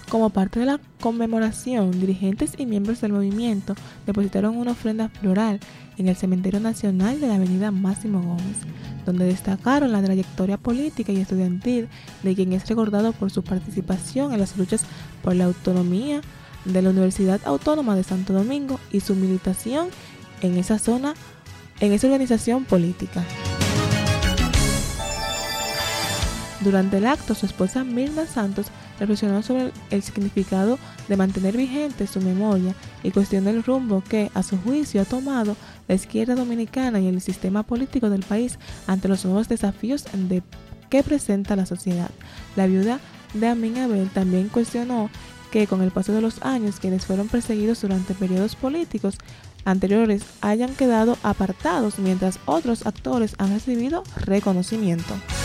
Como parte de la conmemoración, dirigentes y miembros del movimiento depositaron una ofrenda floral en el Cementerio Nacional de la Avenida Máximo Gómez, donde destacaron la trayectoria política y estudiantil de quien es recordado por su participación en las luchas por la autonomía de la Universidad Autónoma de Santo Domingo y su militación en esa organización política. Durante el acto, su esposa Mirna Santos reflexionó sobre el significado de mantener vigente su memoria y cuestionó el rumbo que, a su juicio, ha tomado la izquierda dominicana y el sistema político del país ante los nuevos desafíos que presenta la sociedad. La viuda de Amin Abel también cuestionó que, con el paso de los años, quienes fueron perseguidos durante periodos políticos anteriores hayan quedado apartados, mientras otros actores han recibido reconocimiento.